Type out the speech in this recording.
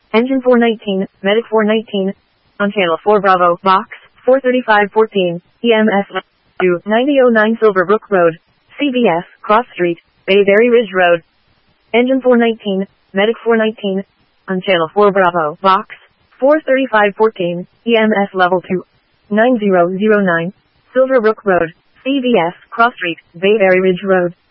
Engine 419, Medic 419. On channel 4 Bravo, box 43514, EMS 2, 9009 Silverbrook Road, CVS, Cross Street, Bayberry Ridge Road. Engine 419, Medic 419. On channel 4 Bravo, box 43514, EMS level 2, 9009, Silverbrook Road, CVS, Cross Street, Bayberry Ridge Road.